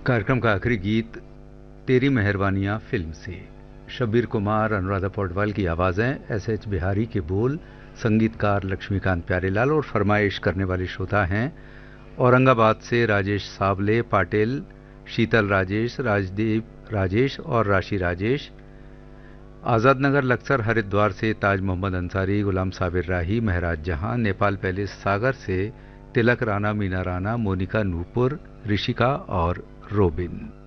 कार्यक्रम का आखिरी गीत तेरी मेहरबानियां फिल्म से। शब्बीर कुमार, अनुराधा पौडवाल की आवाज़ें, एस बिहारी के बोल, संगीतकार लक्ष्मीकांत प्यारेलाल और फरमाइश करने वाले श्रोता हैं औरंगाबाद से राजेश सावले, पाटिल, शीतल राजेश, राजदीप राजेश और राशि राजेश। आज़ाद नगर लक्सर हरिद्वार से ताज मोहम्मद अंसारी, गुलाम साबिर राही, महराज जहां। नेपाल पैलेस सागर से तिलक राणा, मीना राणा, मोनिका नूपुर, ऋषिका और रोबिन।